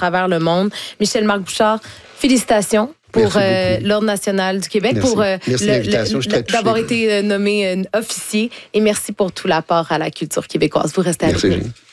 travers le monde. Michel-Marc Bouchard, félicitations pour l'Ordre national du Québec, merci. Merci de l'invitation, je suis très touché. d'avoir été nommé officier, et merci pour tout l'apport à la culture québécoise. Vous restez avec nous.